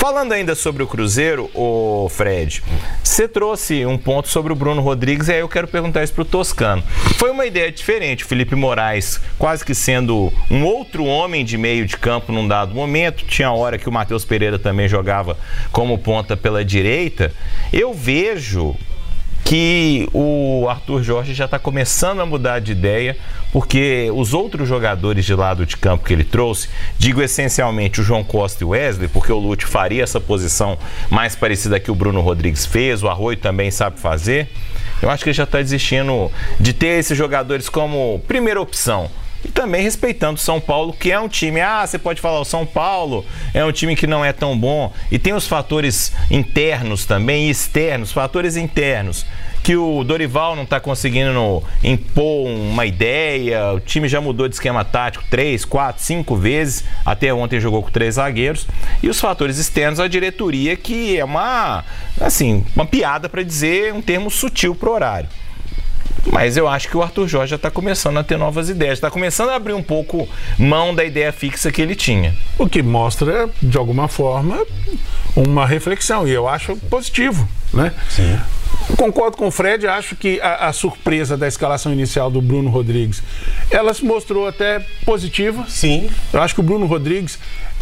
Falando ainda sobre o Cruzeiro, ô Fred, você trouxe um ponto sobre o Bruno Rodrigues e aí eu quero perguntar isso pro Toscano. Foi uma ideia diferente, o Felipe Moraes quase que sendo um outro homem de meio de campo num dado momento, tinha hora que o Matheus Pereira também jogava como ponta pela direita. Eu vejo que o Arthur Jorge já está começando a mudar de ideia, porque os outros jogadores de lado de campo que ele trouxe, digo essencialmente o João Costa e o Wesley, porque o Lute faria essa posição mais parecida que o Bruno Rodrigues fez, o Arroio também sabe fazer. Eu acho que ele já está desistindo de ter esses jogadores como primeira opção. E também respeitando o São Paulo, que é um time, você pode falar, o São Paulo é um time que não é tão bom. E tem os fatores internos também, e externos, fatores internos, que o Dorival não está conseguindo impor uma ideia, o time já mudou de esquema tático 3, 4, 5 vezes, até ontem jogou com 3 zagueiros. E os fatores externos, a diretoria, que é uma piada para dizer um termo sutil pro horário. Mas eu acho que o Arthur Jorge já está começando a ter novas ideias, está começando a abrir um pouco mão da ideia fixa que ele tinha. O que mostra, de alguma forma, uma reflexão, e eu acho positivo, né? Sim. Concordo com o Fred, acho que a surpresa da escalação inicial do Bruno Rodrigues, ela se mostrou até positiva. Sim. Eu acho que o Bruno Rodrigues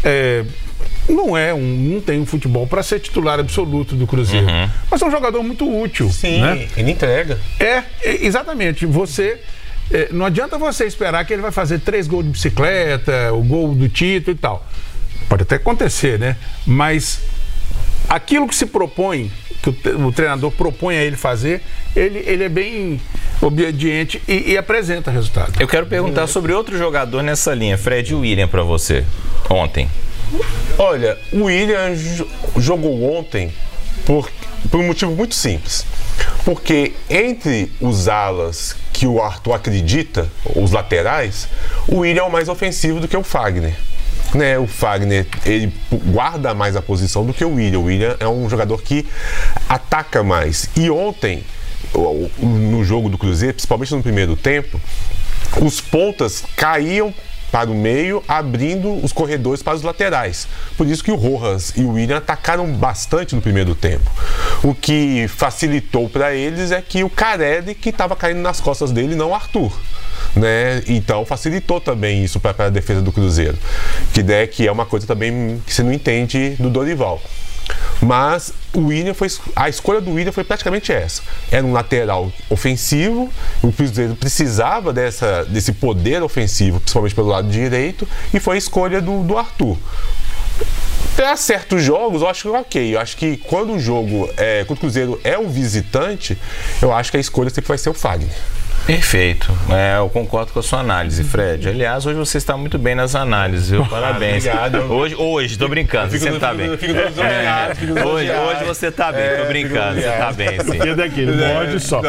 não tem um futebol para ser titular absoluto do Cruzeiro, mas é um jogador muito útil. Sim, né? Ele entrega. Exatamente. Não adianta você esperar que ele vai fazer 3 gols de bicicleta, o gol do título e tal. Pode até acontecer, né? Mas aquilo que se propõe, que o treinador propõe a ele fazer, ele é bem obediente e apresenta resultado. Eu quero perguntar sobre outro jogador nessa linha, Fred e William, para você, ontem. Olha, o William jogou ontem por um motivo muito simples. Porque entre os alas que o Arthur acredita, os laterais, o William é o mais ofensivo do que o Fagner. Né, o Fagner, ele guarda mais a posição do que o William. O William é um jogador que ataca mais. E ontem, no jogo do Cruzeiro, principalmente no primeiro tempo, os pontas caíam para o meio, abrindo os corredores para os laterais. Por isso que o Rojas e o William atacaram bastante no primeiro tempo. O que facilitou para eles é que o Carelli que estava caindo nas costas dele, não o Arthur. Né? Então facilitou também isso para a defesa do Cruzeiro, que é uma coisa também que você não entende do Dorival. Mas a escolha do William foi praticamente essa. Era um lateral ofensivo, o Cruzeiro precisava desse poder ofensivo, principalmente pelo lado direito, e foi a escolha do Arthur. Para certos jogos, eu acho que ok. Eu acho que quando o Cruzeiro é um visitante, eu acho que a escolha sempre vai ser o Fagner. Perfeito. Eu concordo com a sua análise, Fred. Aliás, hoje você está muito bem nas análises, viu? Parabéns. Obrigado. Hoje, tô brincando, você está bem. Hoje você está bem, tô brincando, você está bem, sim. E daquele, morde só.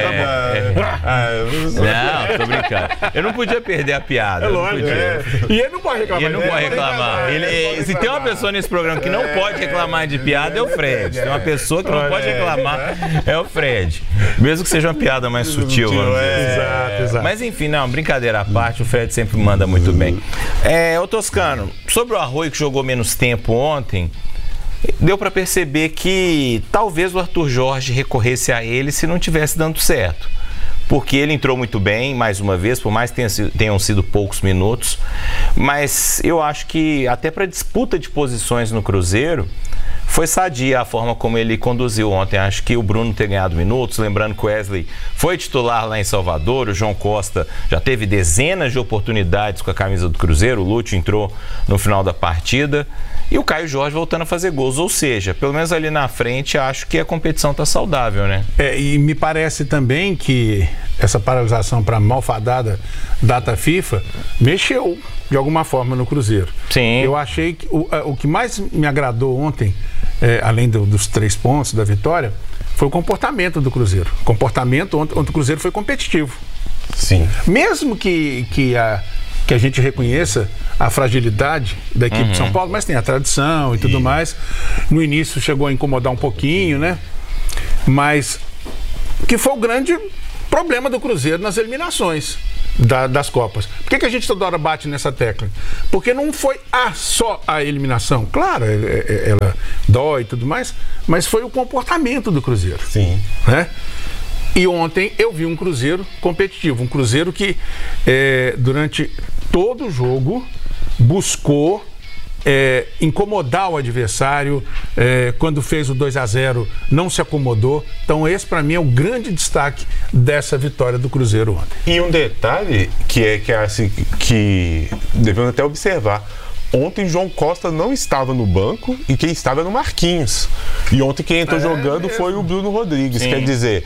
Não, tô brincando. Eu não podia perder a piada. Lógico. E ele não pode reclamar. Ele não pode reclamar. Se tem uma pessoa nesse programa que não pode reclamar de piada, é o Fred. Tem uma pessoa que não pode reclamar, é o Fred. Mesmo que seja uma piada mais sutil, vamos dizer. Exato. Mas enfim, não, brincadeira à parte, o Fred sempre manda muito bem. Ô Toscano, sobre o Arroio que jogou menos tempo ontem, deu para perceber que talvez o Arthur Jorge recorresse a ele se não tivesse dando certo. Porque ele entrou muito bem, mais uma vez, por mais que tenham sido poucos minutos. Mas eu acho que até para disputa de posições no Cruzeiro, foi sadia a forma como ele conduziu ontem. Acho que o Bruno ter ganhado minutos, lembrando que o Wesley foi titular lá em Salvador, o João Costa já teve dezenas de oportunidades com a camisa do Cruzeiro, o Lúcio entrou no final da partida e o Caio Jorge voltando a fazer gols. Ou seja, pelo menos ali na frente, acho que a competição está saudável, né? E me parece também que essa paralisação para a malfadada data FIFA mexeu de alguma forma no Cruzeiro. Sim. Eu achei que o que mais me agradou ontem, além dos 3 pontos da vitória, foi o comportamento do Cruzeiro. O comportamento onde o Cruzeiro foi competitivo. Sim. Mesmo que a gente reconheça a fragilidade da equipe de São Paulo, mas tem a tradição e tudo mais. No início chegou a incomodar um pouquinho, né? Mas que foi o grande problema do Cruzeiro nas eliminações. das Copas. Por que a gente toda hora bate nessa tecla? Porque não foi só a eliminação. Claro, ela dói e tudo mais, mas foi o comportamento do Cruzeiro. Sim. Né? E ontem eu vi um Cruzeiro competitivo, um Cruzeiro que durante todo o jogo buscou incomodar o adversário. Quando fez o 2-0 não se acomodou. Então esse para mim é o grande destaque dessa vitória do Cruzeiro ontem. E um detalhe que devemos até observar: ontem João Costa não estava no banco e quem estava era o Marquinhos. E ontem quem entrou jogando foi o Bruno Rodrigues. Sim. Quer dizer,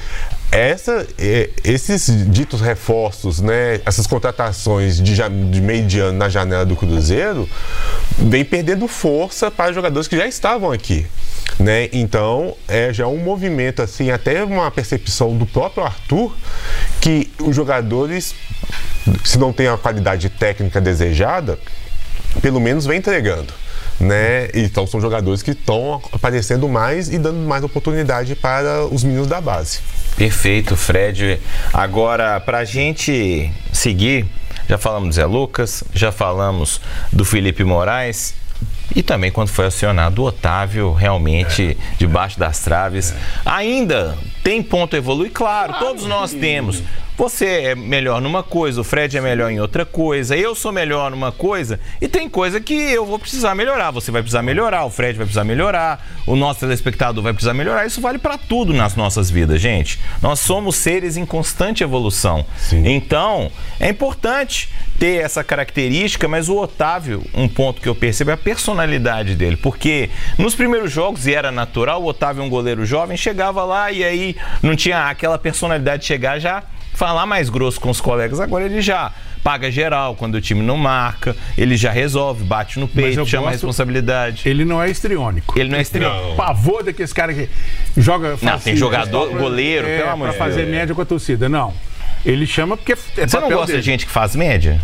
esses ditos reforços, né, essas contratações de meio de ano na janela do Cruzeiro, vem perdendo força para jogadores que já estavam aqui. Né? Então, já é um movimento, assim, até uma percepção do próprio Arthur, que os jogadores, se não tem a qualidade técnica desejada, pelo menos vem entregando. Né? Então são jogadores que estão aparecendo mais e dando mais oportunidade para os meninos da base. Perfeito, Fred. Agora, para a gente seguir, já falamos do Zé Lucas, já falamos do Felipe Moraes e também quando foi acionado o Otávio, realmente debaixo das traves. Ainda tem ponto a evoluir? Claro, todos nós temos. Você é melhor numa coisa, o Fred é melhor em outra coisa, eu sou melhor numa coisa e tem coisa que eu vou precisar melhorar. Você vai precisar melhorar, o Fred vai precisar melhorar, o nosso telespectador vai precisar melhorar. Isso vale para tudo nas nossas vidas, gente. Nós somos seres em constante evolução. Sim. Então, é importante ter essa característica, mas o Otávio, um ponto que eu percebo é a personalidade dele, porque nos primeiros jogos, e era natural, o Otávio é um goleiro jovem, chegava lá e aí não tinha aquela personalidade de chegar já falar mais grosso com os colegas. Agora ele já paga geral quando o time não marca, ele já resolve, bate no peito, chama a responsabilidade. Ele não é histriônico. Ele não é histriônico. Pavor daqueles caras que joga... Não, tem jogador, goleiro, pelo amor de Deus. Pra fazer média com a torcida, não. Ele chama porque Você não gosta de gente que faz média?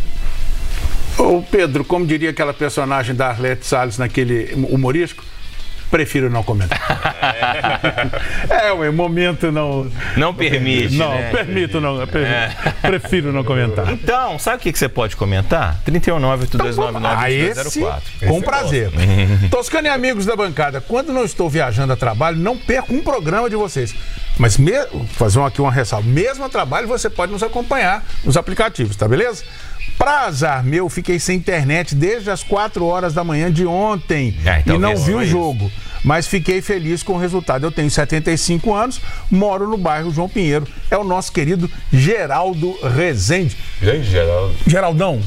Ô Pedro, como diria aquela personagem da Arlete Salles naquele humorístico, prefiro não comentar. O momento não permite. Não, né? Permito não. Prefiro não comentar. Então, sabe o que você pode comentar? 319-8299-2204. Com prazer. Toscano e amigos da bancada, quando não estou viajando a trabalho, não perco um programa de vocês. Mas fazer aqui uma ressalva. Mesmo a trabalho, você pode nos acompanhar nos aplicativos, tá beleza? Pra azar meu, fiquei sem internet desde as 4 horas da manhã de ontem e não vi o jogo. Mas fiquei feliz com o resultado. Eu tenho 75 anos, moro no bairro João Pinheiro. É o nosso querido Geraldo Rezende. Grande Geraldo. Geraldão,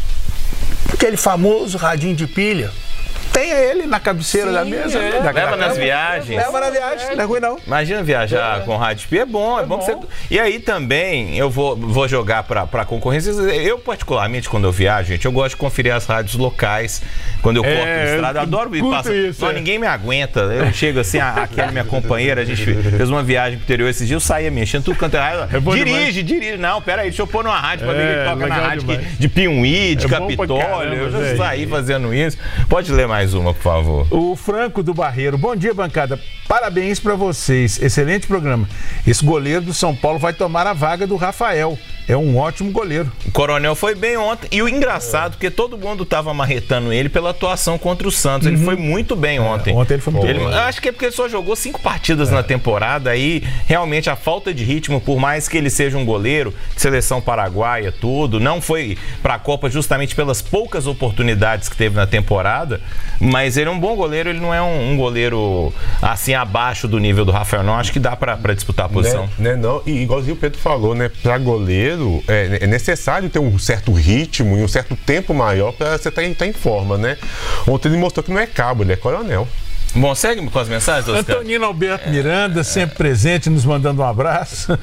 aquele famoso radinho de pilha. Tenha ele na cabeceira da mesa. Leva nas viagens. Leva na viagem, não é ruim não. Imagina viajar com rádio é bom, é bom. Você... E aí também eu vou jogar para concorrência. Eu particularmente quando eu viajo, gente, eu gosto de conferir as rádios locais. Quando eu corto a estrada, eu adoro ir passar. Ninguém me aguenta. Eu chego assim, a Kelly, minha companheira, a gente fez uma viagem pro interior esses dias, eu saía mexendo tudo quanto é. Dirige. Não, peraí, deixa eu pôr numa rádio pra ver que ele toca na rádio de Piumhi, de Capitólio. Eu já saí fazendo isso. Pode ler mais uma, por favor. O Franco do Barreiro. Bom dia, bancada. Parabéns pra vocês. Excelente programa. Esse goleiro do São Paulo vai tomar a vaga do Rafael. É um ótimo goleiro. O Coronel foi bem ontem. E o engraçado, porque todo mundo tava marretando ele pela atuação contra o Santos. Ele foi muito bem ontem. Ontem ele foi muito bem. Acho que é porque ele só jogou 5 partidas na temporada. Aí, realmente, a falta de ritmo, por mais que ele seja um goleiro, seleção paraguaia, tudo, não foi pra Copa justamente pelas poucas oportunidades que teve na temporada. Mas ele é um bom goleiro. Ele não é um goleiro, assim, abaixo do nível do Rafael. Não, acho que dá pra disputar a posição. Não. E igualzinho o Pedro falou, né? Pra goleiro, é necessário ter um certo ritmo e um certo tempo maior para você estar em forma, né? Ontem ele mostrou que não é cabo, ele é coronel. Bom, segue com as mensagens, Toscano. Antonino Alberto Miranda, sempre presente, nos mandando um abraço.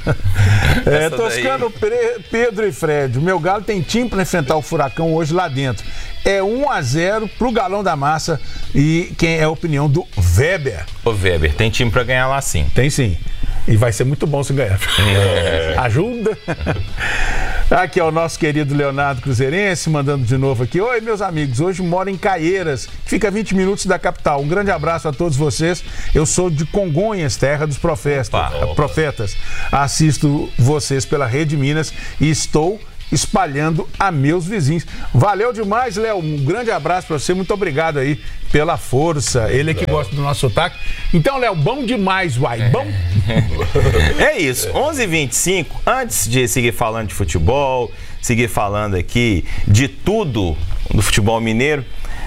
Toscano, Pedro e Fred, o meu Galo tem time para enfrentar o Furacão hoje lá dentro. É 1-0 pro Galão da Massa. E quem é a opinião do Weber? Ô Weber, tem time para ganhar lá sim. Tem sim. E vai ser muito bom se ganhar. Ajuda. Aqui é o nosso querido Leonardo Cruzeirense, mandando de novo aqui. Oi, meus amigos, hoje moro em Caieiras, fica 20 minutos da capital. Um grande abraço a todos vocês. Eu sou de Congonhas, terra dos profetas. Assisto vocês pela Rede Minas e estou espalhando a meus vizinhos. Valeu demais, Léo. Um grande abraço para você. Muito obrigado aí pela força. Ele é que gosta do nosso sotaque. Então, Léo, bom demais, uai. Bom? É isso. 11h25. Antes de seguir falando de futebol, seguir falando aqui de tudo do futebol mineiro,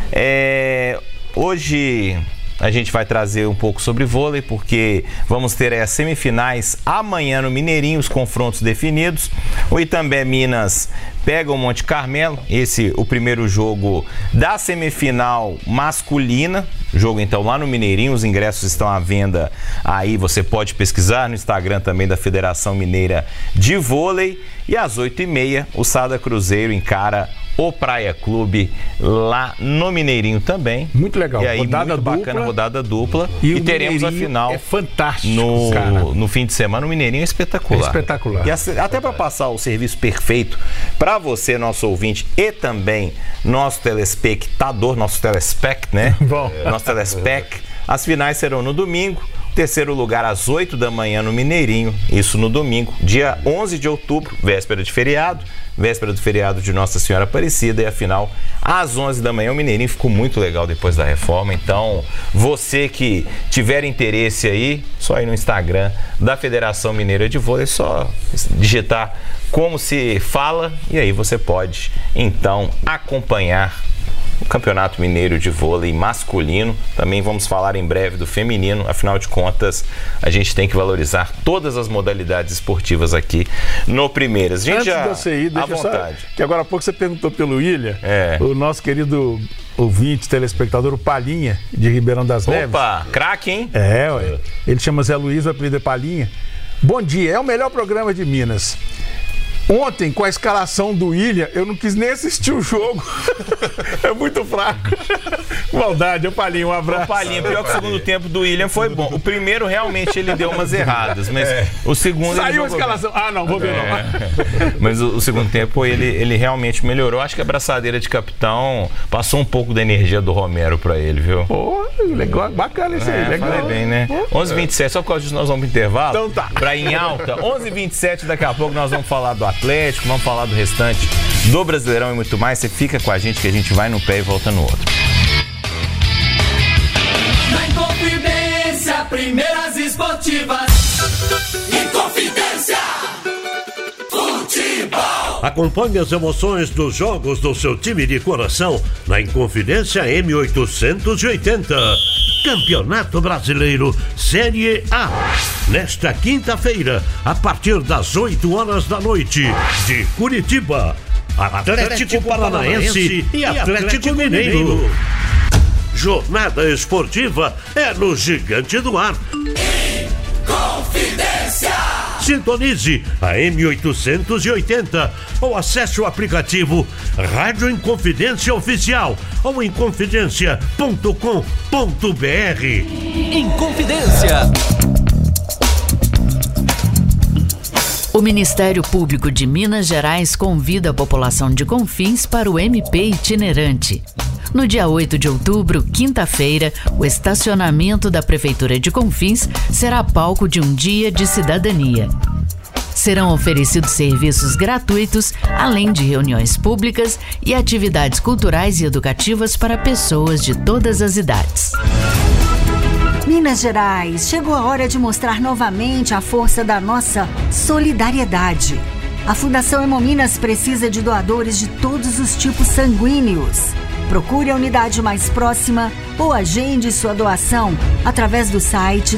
hoje a gente vai trazer um pouco sobre vôlei, porque vamos ter as semifinais amanhã no Mineirinho, os confrontos definidos. O Itambé Minas pega o Monte Carmelo, o primeiro jogo da semifinal masculina. Jogo então lá no Mineirinho, os ingressos estão à venda aí, você pode pesquisar no Instagram também da Federação Mineira de Vôlei. E às 8h30, o Sada Cruzeiro encara o Praia Clube lá no Mineirinho também. Muito legal. E aí, rodada muito bacana, dupla, rodada dupla. E teremos a final. É fantástico, no fim de semana. O Mineirinho é espetacular. É espetacular. E até para passar o serviço perfeito para você, nosso ouvinte, e também nosso telespectador, nosso telespec, né? Bom. Nosso telespec. As finais serão no domingo. Terceiro lugar às 8 da manhã no Mineirinho, isso no domingo, dia 11 de outubro, véspera de feriado, véspera do feriado de Nossa Senhora Aparecida, e a final às 11 da manhã. O Mineirinho ficou muito legal depois da reforma, então você que tiver interesse aí, só ir no Instagram da Federação Mineira de Vôlei, só digitar como se fala, e aí você pode então acompanhar o Campeonato Mineiro de Vôlei masculino. Também vamos falar em breve do feminino. Afinal de contas, a gente tem que valorizar todas as modalidades esportivas aqui no Primeiras. Antes de você ir, deixa só, que agora há pouco você perguntou pelo William, o nosso querido ouvinte, telespectador, o Palhinha, de Ribeirão das Neves. Opa, craque, hein? Ué. Ele chama Zé Luiz, o apelido é Palhinha. Bom dia, é o melhor programa de Minas. Ontem, com a escalação do William, eu não quis nem assistir o jogo. É muito fraco. Maldade, ô Palinho, um abraço. Ô Palinho, pior que o segundo tempo do William foi bom. O primeiro realmente ele deu umas erradas, mas o segundo... Saiu a escalação. Bem. Não, vou ver não. Mas o segundo tempo ele realmente melhorou. Acho que a braçadeira de capitão passou um pouco da energia do Romero pra ele, viu? Pô, legal, bacana isso aí. Legal. Falei bem, né? 11h27, só por causa disso nós vamos pro intervalo. Então tá. Pra ir em alta. 11h27, daqui a pouco nós vamos falar do Atlético, vamos falar do restante do Brasileirão e muito mais. Você fica com a gente que a gente vai num pé e volta no outro. Na Inconfidência, primeiras esportivas. Inconfidência, futebol. Acompanhe as emoções dos jogos do seu time de coração na Inconfidência M880. Campeonato Brasileiro Série A. Nesta quinta-feira, a partir das 8 horas da noite, de Curitiba, Atlético Paranaense e Atlético Mineiro. Jornada esportiva é no Gigante do Ar. Inconfidência. Sintonize a M880 ou acesse o aplicativo Rádio Inconfidência Oficial ou inconfidencia.com.br. Inconfidência. O Ministério Público de Minas Gerais convida a população de Confins para o MP itinerante. No dia 8 de outubro, quinta-feira, o estacionamento da Prefeitura de Confins será palco de um dia de cidadania. Serão oferecidos serviços gratuitos, além de reuniões públicas e atividades culturais e educativas para pessoas de todas as idades. Minas Gerais, chegou a hora de mostrar novamente a força da nossa solidariedade. A Fundação Hemominas precisa de doadores de todos os tipos sanguíneos. Procure a unidade mais próxima ou agende sua doação através do site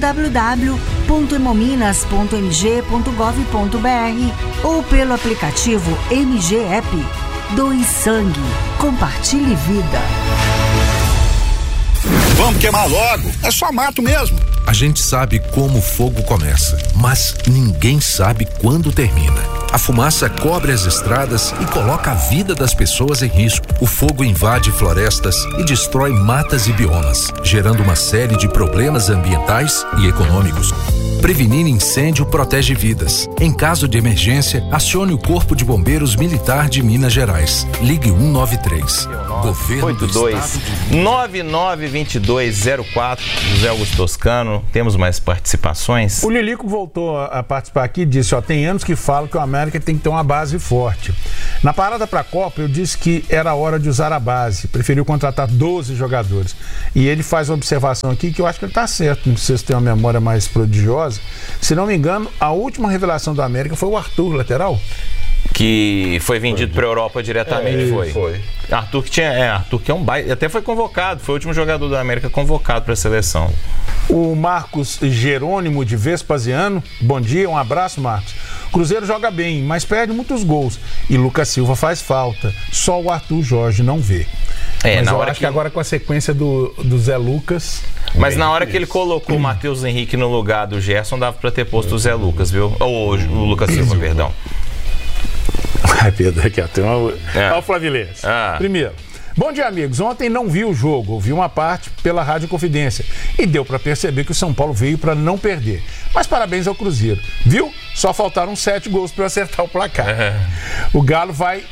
www.hemominas.mg.gov.br ou pelo aplicativo MG App. Doe sangue. Compartilhe vida. Vamos queimar logo. É só mato mesmo. A gente sabe como o fogo começa, mas ninguém sabe quando termina. A fumaça cobre as estradas e coloca a vida das pessoas em risco. O fogo invade florestas e destrói matas e biomas, gerando uma série de problemas ambientais e econômicos. Prevenir incêndio protege vidas. Em caso de emergência, acione o Corpo de Bombeiros Militar de Minas Gerais. Ligue 193. Governo do Estado de 992204. José Augusto Toscano. Temos mais participações? O Lilico voltou a participar aqui e disse, tem anos que falam que o América tem que ter uma base forte. Na parada para a Copa, eu disse que era hora de usar a base. Preferiu contratar 12 jogadores. E ele faz uma observação aqui que eu acho que ele está certo. Não sei se tem uma memória mais prodigiosa. Se não me engano, a última revelação do América foi o Arthur, lateral. Que foi vendido para a Europa diretamente, foi. Arthur que é um baita, até foi convocado, foi o último jogador da América convocado para a seleção. O Marcos Jerônimo de Vespasiano, bom dia, um abraço, Marcos. Cruzeiro joga bem, mas perde muitos gols. E Lucas Silva faz falta, só o Arthur Jorge não vê. Mas eu acho que agora com a sequência do Zé Lucas... Mas na hora que ele colocou o Matheus Henrique no lugar do Gerson, dava para ter posto o Zé Lucas, viu? Ou o Lucas Silva, perdão. Ai, Pedro, aqui, ó, tem uma... Olha o Flavilense. Primeiro, bom dia, amigos. Ontem não vi o jogo, ouvi uma parte pela Rádio Confidência e deu para perceber que o São Paulo veio para não perder. Mas parabéns ao Cruzeiro. Viu? Só faltaram 7 gols para acertar o placar. O Galo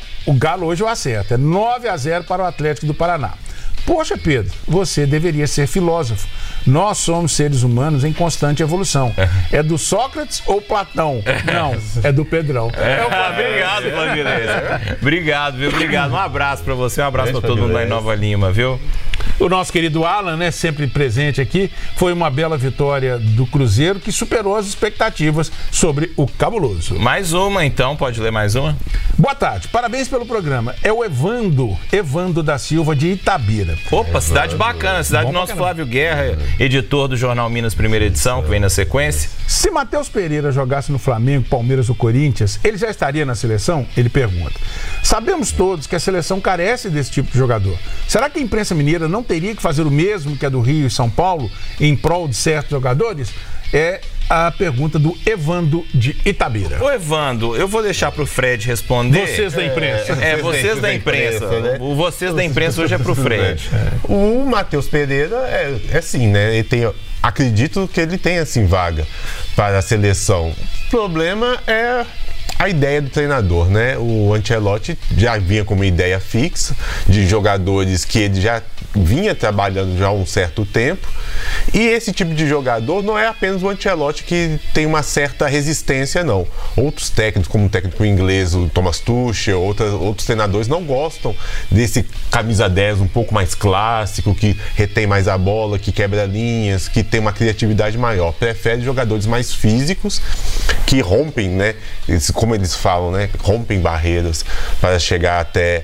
hoje o acerta. É 9-0 para o Atlético do Paraná. Poxa, Pedro, você deveria ser filósofo. Nós somos seres humanos em constante evolução. É do Sócrates ou Platão? Não, é do Pedrão. Obrigado, Flavilense. Obrigado, viu? Obrigado. Um abraço pra você, um abraço pra todo mundo lá em Nova Lima, viu? O nosso querido Alan, né, sempre presente aqui, foi uma bela vitória do Cruzeiro que superou as expectativas sobre o Cabuloso. Mais uma, então, pode ler mais uma? Boa tarde, parabéns pelo programa. É o Evando da Silva de Itabira. Opa, cidade bacana, cidade do nosso Flávio Guerra, editor do Jornal Minas, primeira edição, que vem na sequência. Se Matheus Pereira jogasse no Flamengo, Palmeiras ou Corinthians, ele já estaria na seleção? Ele pergunta. Sabemos todos que a seleção carece desse tipo de jogador. Será que a imprensa mineira não teria que fazer o mesmo que a do Rio e São Paulo em prol de certos jogadores? É a pergunta do Evando de Itabira. Ô Evando, eu vou deixar pro Fred responder. Vocês da imprensa. Vocês da imprensa. Né? O vocês da imprensa hoje é pro Fred. O Matheus Pereira é assim, né? Ele tem, acredito que ele tem assim vaga para a seleção. O problema é a ideia do treinador, né? O Ancelotti já vinha com uma ideia fixa de jogadores que ele já vinha trabalhando já há um certo tempo, e esse tipo de jogador não é apenas o Ancelotti que tem uma certa resistência, não. Outros técnicos, como o técnico inglês, o Thomas Tuchel, outros treinadores não gostam desse camisa 10 um pouco mais clássico, que retém mais a bola, que quebra linhas, que tem uma criatividade maior. Prefere jogadores mais físicos, que rompem, né? Como eles falam, né? Rompem barreiras para chegar até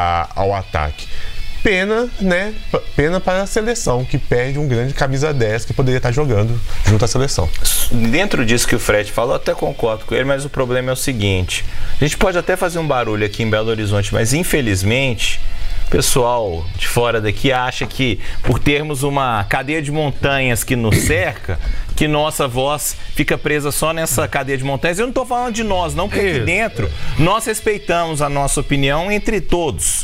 ao ataque. Pena, né? Pena para a seleção, que perde um grande camisa 10 que poderia estar jogando junto à seleção. Dentro disso que o Fred falou, eu até concordo com ele, mas o problema é o seguinte: a gente pode até fazer um barulho aqui em Belo Horizonte, mas infelizmente o pessoal de fora daqui acha que, por termos uma cadeia de montanhas que nos cerca, que nossa voz fica presa só nessa cadeia de montanhas. Eu não estou falando de nós, não, porque aqui dentro nós respeitamos a nossa opinião entre todos.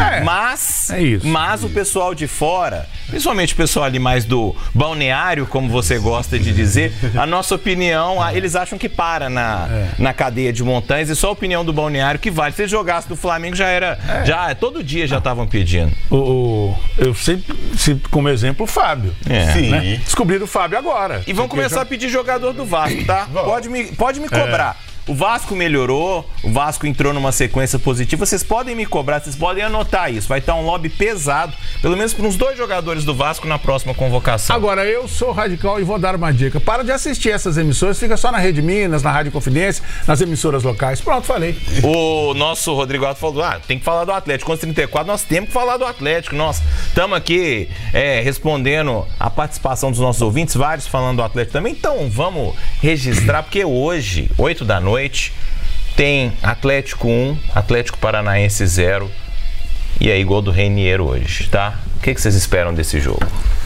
Mas o pessoal de fora, principalmente o pessoal ali mais do balneário, como você gosta de dizer, a nossa opinião, eles acham que para na cadeia de montanhas, e só a opinião do balneário que vale. Se eles jogassem do Flamengo, todo dia já estavam pedindo. Eu sempre cito como exemplo o Fábio. Sim. Né? Descobriram o Fábio agora. E vão começar a pedir jogador do Vasco, tá? Pode me cobrar. O Vasco melhorou, o Vasco entrou numa sequência positiva. Vocês podem me cobrar, vocês podem anotar isso. Vai estar um lobby pesado, pelo menos para uns 2 jogadores do Vasco na próxima convocação. Agora, eu sou radical e vou dar uma dica. Para de assistir essas emissoras, fica só na Rede Minas, na Rádio Confidência, nas emissoras locais. Pronto, falei. O nosso Rodrigo Alto falou, tem que falar do Atlético. Contra 34, nós temos que falar do Atlético. Nós estamos aqui respondendo a participação dos nossos ouvintes, vários falando do Atlético também. Então, vamos registrar, porque hoje, 8 da noite, tem Atlético 1, Atlético Paranaense 0, e aí gol do Renier hoje, tá? O que vocês esperam desse jogo?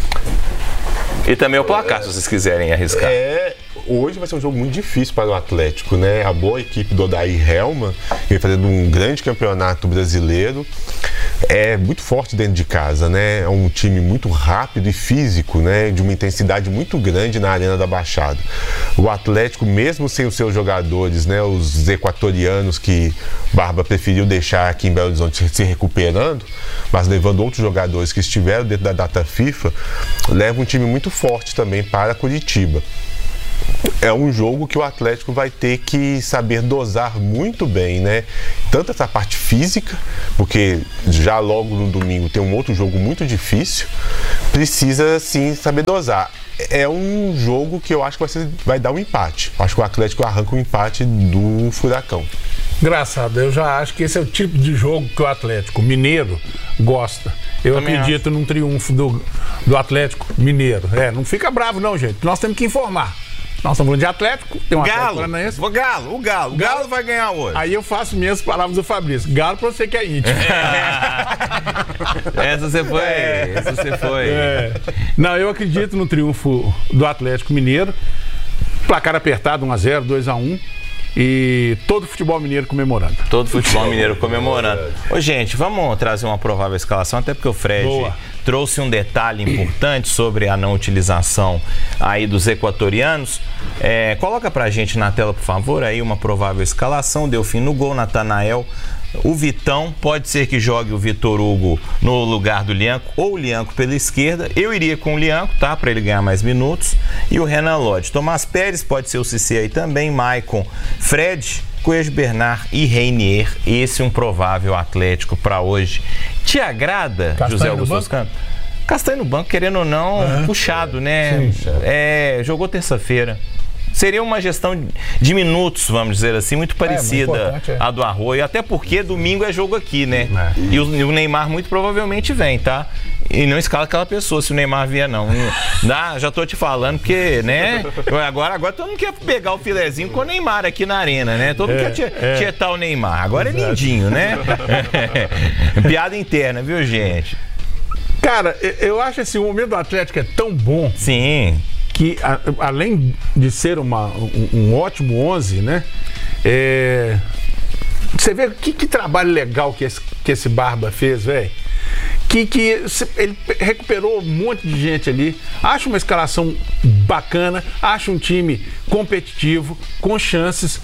E também o placar, se vocês quiserem arriscar. Hoje vai ser um jogo muito difícil para o Atlético, né? A boa equipe do Odair Helman, que vem fazendo um grande campeonato brasileiro, é muito forte dentro de casa, né? É um time muito rápido e físico, né? De uma intensidade muito grande na Arena da Baixada. O Atlético, mesmo sem os seus jogadores, né? Os equatorianos que Barba preferiu deixar aqui em Belo Horizonte se recuperando, mas levando outros jogadores que estiveram dentro da data FIFA, leva um time muito forte também para Curitiba. É um jogo que o Atlético vai ter que saber dosar muito bem, né? Tanto essa parte física, porque já logo no domingo tem um outro jogo muito difícil, precisa sim saber dosar. É um jogo que eu acho que vai dar um empate. Acho que o Atlético arranca um empate do Furacão. Engraçado, eu já acho que esse é o tipo de jogo que o Atlético Mineiro gosta. Eu acredito num triunfo do Atlético Mineiro. Não fica bravo não, gente. Nós temos que informar. Nós estamos falando de Atlético, tem um Atlético Paranaense. O Galo vai ganhar hoje. Aí eu faço minhas palavras do Fabrício. Galo pra você que é íntimo. Essa você foi. Não, eu acredito no triunfo do Atlético Mineiro. Placar apertado, 1-0, 2-1. E todo o futebol mineiro comemorando. Ô, gente, vamos trazer uma provável escalação, até porque o Fred trouxe um detalhe importante sobre a não utilização aí dos equatorianos. Coloca pra gente na tela, por favor, aí uma provável escalação. Delfim no gol, Natanael. O Vitão, pode ser que jogue o Vitor Hugo no lugar do Lianco ou o Lianco pela esquerda. Eu iria com o Lianco, tá? Para ele ganhar mais minutos. E o Renan Lodge. Tomás Pérez, pode ser o Cissé aí também. Maicon, Fred, Coelho Bernard e Reinier. Esse é um provável Atlético para hoje. Te agrada, Castanho José Augusto Toscano? Castanho no banco, querendo ou não, puxado, né? Jogou terça-feira. Seria uma gestão de minutos, vamos dizer assim, muito parecida à do Arroio, até porque domingo é jogo aqui, né? E o Neymar muito provavelmente vem, tá? E não escala aquela pessoa se o Neymar vier, não. Já tô te falando, porque, né? Agora todo mundo quer pegar o filezinho com o Neymar aqui na arena, né? Todo mundo quer tietar o Neymar. Agora é lindinho, né? Piada interna, viu, gente? Cara, eu acho assim, o momento do Atlético é tão bom. Sim. Que além de ser um ótimo 11, né? Você vê que trabalho legal que esse Barba fez, velho. Que ele recuperou um monte de gente ali. Acho uma escalação bacana, acho um time competitivo, com chances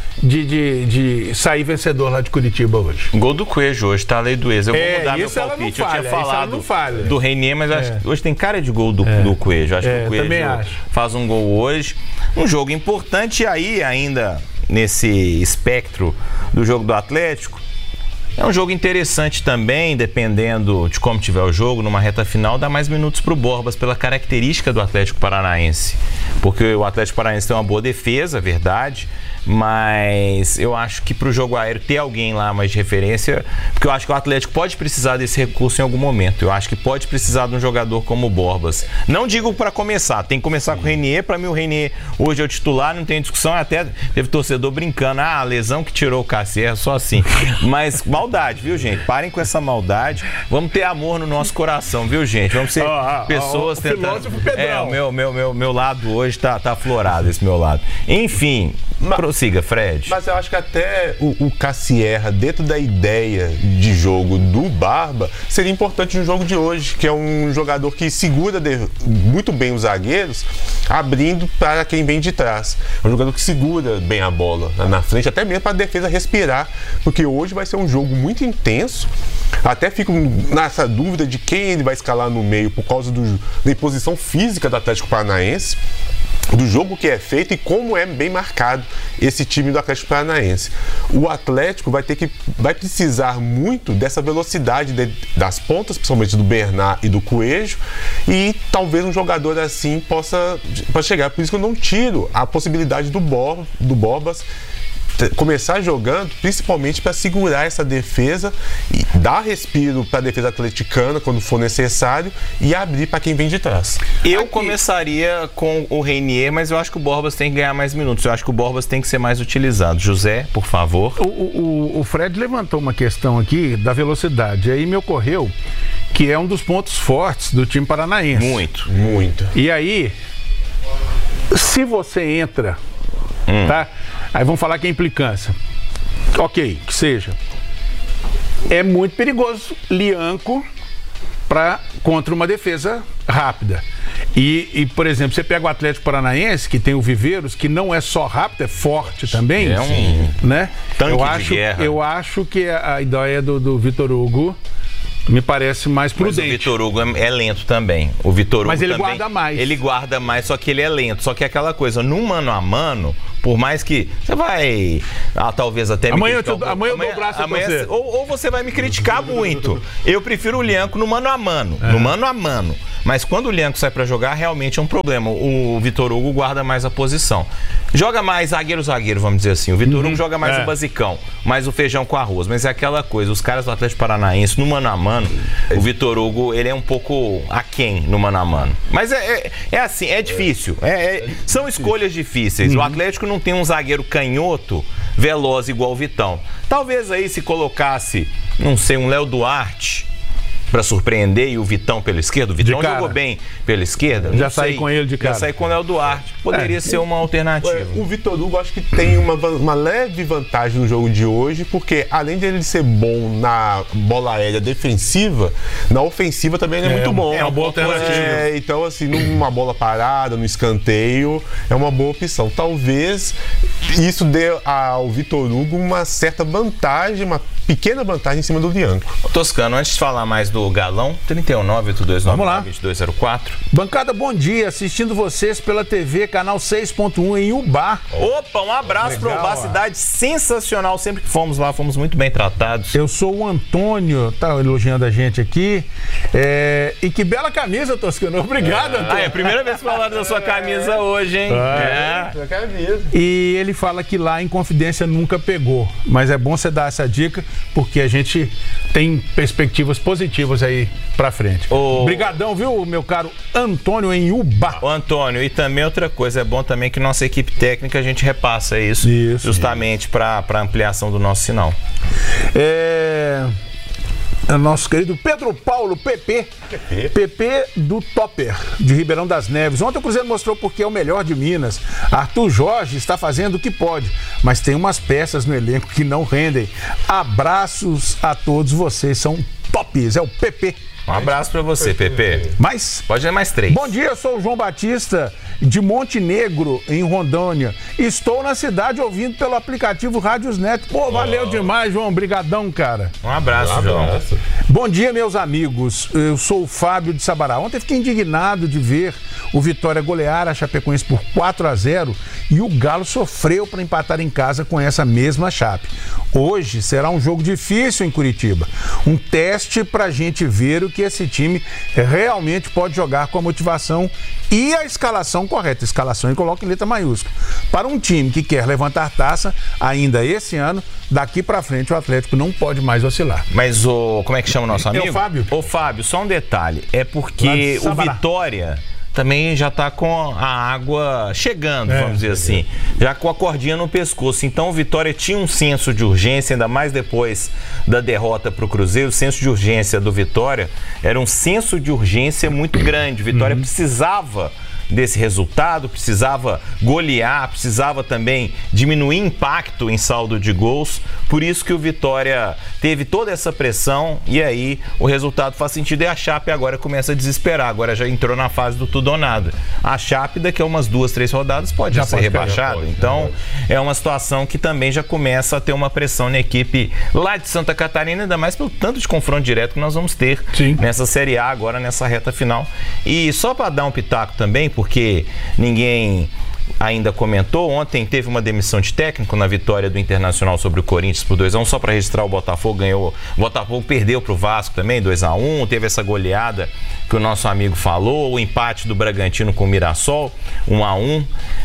de sair vencedor lá de Curitiba hoje. Gol do Coelho hoje, tá? A lei do ex. Eu vou mudar meu palpite. Eu tinha falado do Reinier, mas acho que hoje tem cara de gol do Coelho. Acho que o Coelho faz um gol hoje. Um jogo importante, e aí ainda nesse espectro do jogo do Atlético, é um jogo interessante também, dependendo de como tiver o jogo, numa reta final, dá mais minutos para o Borbas, pela característica do Atlético Paranaense. Porque o Atlético Paranaense tem uma boa defesa, verdade, mas eu acho que para o jogo aéreo ter alguém lá mais de referência, porque eu acho que o Atlético pode precisar desse recurso em algum momento. Eu acho que pode precisar de um jogador como o Borbas. Não digo para começar, tem que começar com o Reinier. Para mim o Reinier hoje é o titular, não tem discussão, até teve torcedor brincando, a lesão que tirou o Cassier, só assim. Mas maldade, viu, gente? Parem com essa maldade. Vamos ter amor no nosso coração, viu, gente? Vamos ser pessoas tentando... Meu lado hoje tá aflorado, esse meu lado. Enfim, prossiga, Fred. Mas eu acho que até o Cassierra, dentro da ideia de jogo do Barba, seria importante no jogo de hoje, que é um jogador que segura muito bem os zagueiros, abrindo para quem vem de trás. É um jogador que segura bem a bola na frente, até mesmo para a defesa respirar, porque hoje vai ser um jogo muito intenso. Até fico nessa dúvida de quem ele vai escalar no meio por causa da imposição física do Atlético Paranaense, do jogo que é feito e como é bem marcado esse time do Atlético Paranaense. O Atlético vai precisar muito dessa velocidade das pontas, principalmente do Bernard e do Coelho, e talvez um jogador assim possa chegar. Por isso que eu não tiro a possibilidade do Borbas começar jogando, principalmente para segurar essa defesa e dar respiro para a defesa atleticana quando for necessário e abrir para quem vem de trás. Eu começaria com o Reinier, mas eu acho que o Borbas tem que ganhar mais minutos. Eu acho que o Borbas tem que ser mais utilizado. José, por favor. O Fred levantou uma questão aqui da velocidade. Aí me ocorreu que é um dos pontos fortes do time paranaense. Muito. E aí, se você entra, tá? Aí vamos falar que é implicância. Ok, que seja. é muito perigoso Lianco contra uma defesa rápida. E, por exemplo, você pega o Atlético Paranaense, que tem o Viveiros, que não é só rápido, é forte também. É um né? tanque de guerra. Eu acho que a ideia do Vitor Hugo me parece mais prudente. Mas o Vitor Hugo é lento também. O Vitor Hugo Mas ele também, guarda mais. Ele guarda mais, só que ele é lento. Só que é aquela coisa, no mano a mano, por mais que você vai talvez até amanhã eu dou o braço pra você. Ou você vai me criticar muito. Eu prefiro o Lianco no mano a mano. No mano a mano. Mas quando o Lianco sai pra jogar, realmente é um problema. O Vitor Hugo guarda mais a posição. Joga mais zagueiro, vamos dizer assim. O Vitor Hugo joga mais o basicão, mais o feijão com arroz. Mas é aquela coisa, os caras do Atlético Paranaense, no mano a mano, o Vitor Hugo, ele é um pouco aquém no mano a mano. Mas é assim, é difícil. São escolhas difíceis. O Atlético não tem um zagueiro canhoto veloz igual o Vitão. Talvez aí se colocasse, não sei, um Léo Duarte para surpreender, e o Vitão pela esquerda. O Vitão jogou bem pela esquerda. Já saí com ele de cara. Já saí com o Léo Duarte. Poderia ser uma alternativa. O Vitor Hugo acho que tem uma leve vantagem no jogo de hoje, porque além de ele ser bom na bola aérea defensiva, na ofensiva também ele é muito bom. É uma boa alternativa. Então, assim, numa bola parada, no escanteio, é uma boa opção. Talvez isso dê ao Vitor Hugo uma certa vantagem, uma pequena vantagem em cima do Lianco. Toscano, antes de falar mais do Galão, 319-8299-2204. Bancada, bom dia. Assistindo vocês pela TV, canal 6.1 em Ubá. Opa, um abraço para Ubá, cidade sensacional. Sempre que fomos lá, fomos muito bem tratados. Eu sou o Antônio, tá elogiando a gente aqui. E que bela camisa, Toscano. Obrigado, Antônio. É a primeira vez que falaram da sua camisa hoje, hein? E ele fala que lá em Confidência nunca pegou. Mas é bom você dar essa dica, porque a gente tem perspectivas positivas aí pra frente. Obrigadão, viu, meu caro Antônio em Ubá. Ô, Antônio, e também outra coisa, é bom também que nossa equipe técnica a gente repassa isso justamente para ampliação do nosso sinal. Nosso querido Pedro Paulo, PP do Topper, de Ribeirão das Neves. Ontem o Cruzeiro mostrou porque é o melhor de Minas. Arthur Jorge está fazendo o que pode, mas tem umas peças no elenco que não rendem. Abraços a todos vocês, são tops, é o PP. Um abraço pra você, PP. Pode ir mais 3. Bom dia, eu sou o João Batista, de Montenegro, em Rondônia. Estou na cidade ouvindo pelo aplicativo Rádios Net. Pô, valeu demais, João. Obrigadão, cara. Um abraço, João. Bom dia, meus amigos. Eu sou o Fábio de Sabará. Ontem fiquei indignado de ver o Vitória golear a Chapecoense por 4-0 e o Galo sofreu para empatar em casa com essa mesma Chape. Hoje será um jogo difícil em Curitiba. Um teste pra gente ver o que esse time realmente pode jogar com a motivação e a escalação correta. Escalação e coloca em letra maiúscula. Para um time que quer levantar taça ainda esse ano, daqui pra frente o Atlético não pode mais oscilar. Mas como é que chama o nosso amigo? É o Fábio. Ô, Fábio, só um detalhe. É porque o Vitória também já está com a água chegando, vamos dizer assim, já com a cordinha no pescoço. Então o Vitória tinha um senso de urgência, ainda mais depois da derrota para o Cruzeiro. O senso de urgência do Vitória era um senso de urgência muito grande. O Vitória precisava desse resultado, precisava golear, precisava também diminuir impacto em saldo de gols. Por isso que o Vitória teve toda essa pressão e aí o resultado faz sentido. E a Chape agora começa a desesperar, agora já entrou na fase do tudo ou nada. A Chape daqui a umas 2-3 rodadas pode ser rebaixada. Então é uma situação que também já começa a ter uma pressão na equipe lá de Santa Catarina, ainda mais pelo tanto de confronto direto que nós vamos ter nessa Série A agora, nessa reta final. E só para dar um pitaco também, porque ninguém ainda comentou, ontem teve uma demissão de técnico na vitória do Internacional sobre o Corinthians por 2-1, só para registrar, o Botafogo ganhou, o Botafogo perdeu para o Vasco também, 2-1, teve essa goleada que o nosso amigo falou, o empate do Bragantino com o Mirassol, 1-1,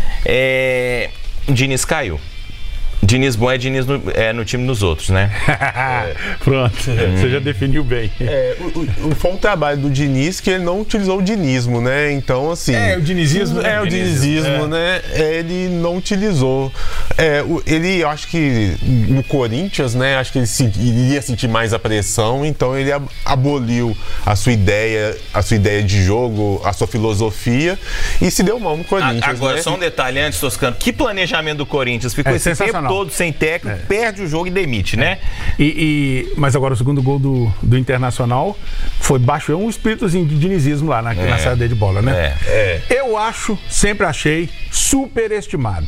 o Diniz caiu. Diniz bom é Diniz no time dos outros, né? Pronto, você já definiu bem. Foi um trabalho do Diniz que ele não utilizou o dinismo, né? Então, assim... o dinizismo. O dinizismo, né? Ele não utilizou. Eu acho que no Corinthians, né, acho que ele iria sentir mais a pressão, então ele aboliu a sua ideia de jogo, a sua filosofia, e se deu mal no Corinthians. Agora, né? só um detalhe antes, Toscano, que planejamento do Corinthians? Ficou esse tempo todo sem técnico, perde o jogo e demite, né? Mas agora o segundo gol do Internacional baixou um espíritozinho de dinizismo lá na saída de bola, né? Eu sempre achei superestimado.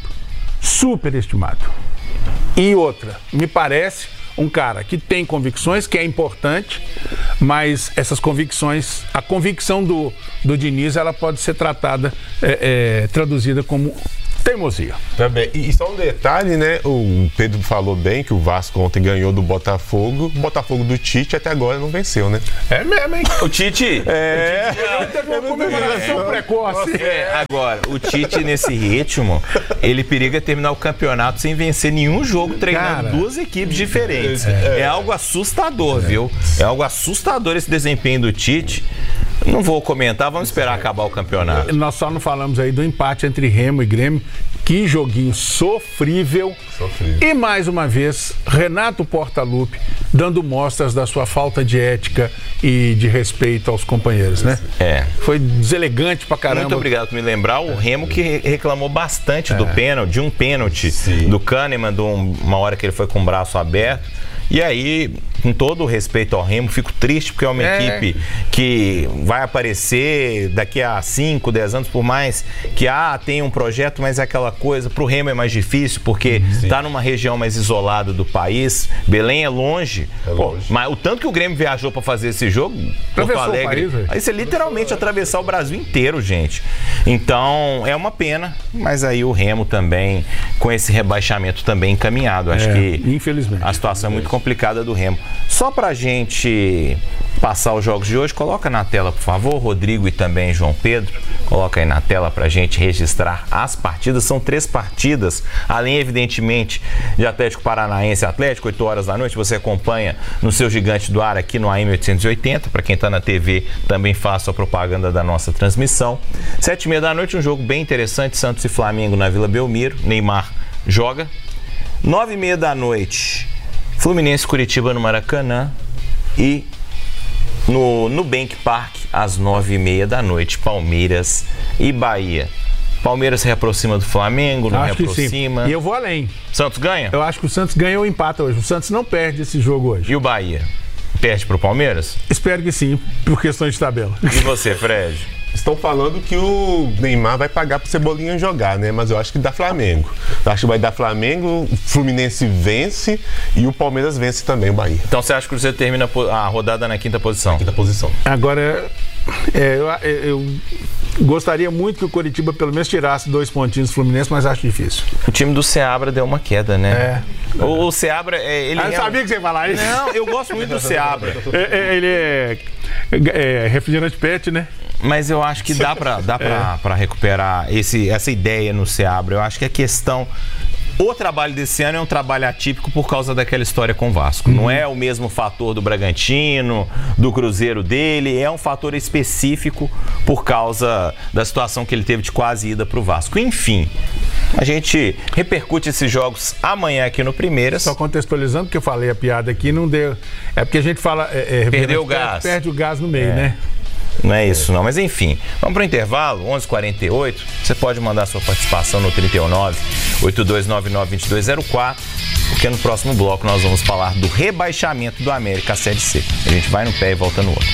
E outra, me parece um cara que tem convicções, que é importante, mas essas convicções, a convicção do Diniz, ela pode ser traduzida como teimosia. Também. E só um detalhe, né? O Pedro falou bem que o Vasco ontem ganhou do Botafogo. O Botafogo do Tite até agora não venceu, né? É mesmo, hein? O Tite... Ele teve uma comemoração precoce. Agora, o Tite, nesse ritmo, ele periga terminar o campeonato sem vencer nenhum jogo, treinando duas equipes diferentes. É algo assustador, viu? É algo assustador esse desempenho do Tite. Não vou comentar, vamos esperar acabar o campeonato. Nós só não falamos aí do empate entre Remo e Grêmio. Que joguinho sofrível. E mais uma vez, Renato Portaluppi dando mostras da sua falta de ética e de respeito aos companheiros, né? Foi deselegante pra caramba. Muito obrigado por me lembrar. O Remo que reclamou bastante do pênalti, de um pênalti do Kahneman, de uma hora que ele foi com o braço aberto. E aí, com todo o respeito ao Remo, fico triste porque é uma equipe que vai aparecer daqui a 5, 10 anos, por mais que tem um projeto, mas é aquela coisa, pro Remo é mais difícil porque tá numa região mais isolada do país. Belém é longe. Mas o tanto que o Grêmio viajou para fazer esse jogo, Porto Alegre, aí você literalmente atravessar o Brasil inteiro, gente. Então, é uma pena, mas aí o Remo também, com esse rebaixamento também encaminhado. Acho que infelizmente a situação é muito complicada do Remo. Só pra gente passar os jogos de hoje, coloca na tela, por favor, Rodrigo e também João Pedro. Coloca aí na tela pra gente registrar as partidas. São 3 partidas, além, evidentemente, de Atlético Paranaense e Atlético, 8 horas da noite. Você acompanha no seu Gigante do Ar aqui no AM 880. Pra quem tá na TV, também faço a propaganda da nossa transmissão. 7h30 da noite, um jogo bem interessante, Santos e Flamengo na Vila Belmiro. Neymar joga. 9h30 da noite, Fluminense Curitiba no Maracanã, e no Nubank Park, às 9h30 da noite, Palmeiras e Bahia. Palmeiras se reaproxima do Flamengo, não reaproxima. E eu vou além. Santos ganha? Eu acho que o Santos ganha ou empata hoje. O Santos não perde esse jogo hoje. E o Bahia? Perde pro Palmeiras? Espero que sim, por questões de tabela. E você, Fred? Estão falando que o Neymar vai pagar pro Cebolinha jogar, né? Mas eu acho que dá Flamengo. Eu acho que vai dar Flamengo, o Fluminense vence e o Palmeiras vence também o Bahia. Então você acha que o Cruzeiro termina a rodada na 5ª posição? Na 5ª posição. Agora, eu gostaria muito que o Coritiba pelo menos tirasse 2 pontinhos do Fluminense, mas acho difícil. O time do Seabra deu uma queda, né? O Seabra, ele... Eu sabia que você ia falar isso. Não, eu gosto muito do Seabra. Ele é refrigerante pet, né? Mas eu acho que dá pra recuperar essa ideia no Seabra. Eu acho que a questão... O trabalho desse ano é um trabalho atípico por causa daquela história com o Vasco. Não é o mesmo fator do Bragantino, do Cruzeiro dele. É um fator específico por causa da situação que ele teve de quase ida pro Vasco. Enfim, a gente repercute esses jogos amanhã aqui no Primeiras. Só contextualizando, porque eu falei a piada aqui, não deu... É porque a gente fala... Perdeu o gás. Perde o gás no meio, né? Não é isso não, mas enfim, vamos para o intervalo, 11h48, você pode mandar sua participação no 39-8299-2204, porque no próximo bloco nós vamos falar do rebaixamento do América à Série C. A gente vai no pé e volta no outro.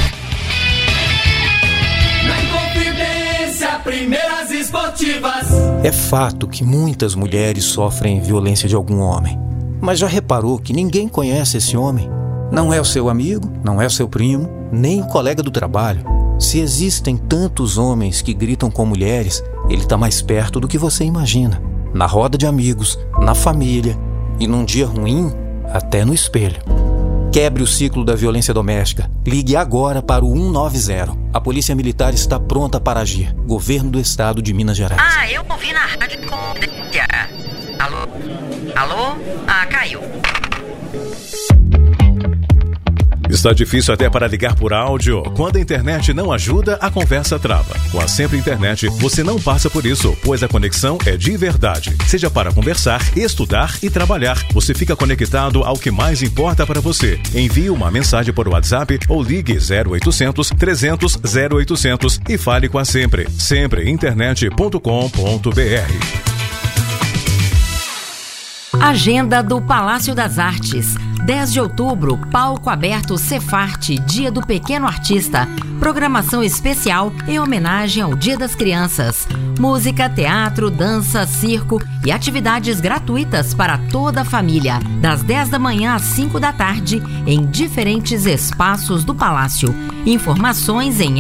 Na Inconfidência, Primeiras Esportivas. É fato que muitas mulheres sofrem violência de algum homem, mas já reparou que ninguém conhece esse homem? Não é o seu amigo, não é o seu primo, nem o colega do trabalho. Se existem tantos homens que gritam com mulheres, ele está mais perto do que você imagina. Na roda de amigos, na família e num dia ruim, até no espelho. Quebre o ciclo da violência doméstica. Ligue agora para o 190. A Polícia Militar está pronta para agir. Governo do Estado de Minas Gerais. Eu ouvi na rádio Inconfidência. Alô? Alô? Caiu. Está difícil até para ligar por áudio? Quando a internet não ajuda, a conversa trava. Com a Sempre Internet, você não passa por isso, pois a conexão é de verdade. Seja para conversar, estudar e trabalhar, você fica conectado ao que mais importa para você. Envie uma mensagem por WhatsApp ou ligue 0800 300 0800 e fale com a Sempre. Sempreinternet.com.br. Agenda do Palácio das Artes. 10 de outubro, palco aberto Cefarte, Dia do Pequeno Artista. Programação especial em homenagem ao Dia das Crianças. Música, teatro, dança, circo e atividades gratuitas para toda a família. Das 10 da manhã às 5 da tarde, em diferentes espaços do Palácio. Informações em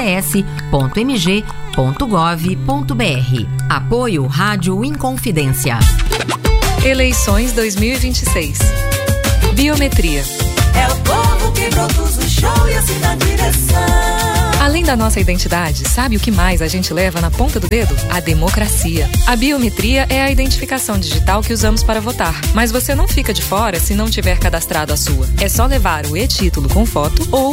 fcs.mg.gov.br. Apoio Rádio Inconfidência. Eleições 2026. Biometria. É o povo que produz o show e assim dá direção. Além da nossa identidade, sabe o que mais a gente leva na ponta do dedo? A democracia. A biometria é a identificação digital que usamos para votar. Mas você não fica de fora se não tiver cadastrado a sua. É só levar o e-título com foto ou